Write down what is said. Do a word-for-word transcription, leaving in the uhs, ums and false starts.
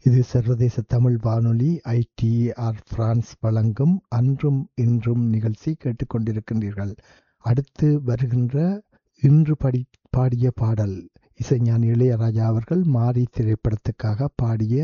இது சர்வதேச தமிழ் வானொலி ஐ டி ஆர் பிரான்ஸ் வழங்கும் அன்றும் இன்றும் நிகழ்ச்சி கேட்டுக்கொண்டிருக்கின்றீர்கள். அடுத்து வருகின்ற இன்று படி பாடிய பாடல் இசைஞானி இளையராஜா அவர்கள் மாரி திரைப்படத்துக்காக பாடிய